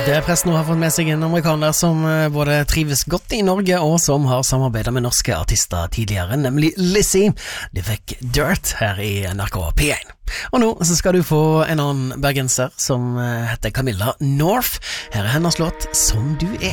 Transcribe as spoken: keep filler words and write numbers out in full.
Det presten nå har fått med seg en amerikaner som både trives godt i Norge og som har samarbeidet med norske artister tidligere, nemlig Lizzie. De fikk Dirt her i N R K P én. Og nå så skal du få en annen bergenser som heter Camilla North. Her er hennes låt Som du er.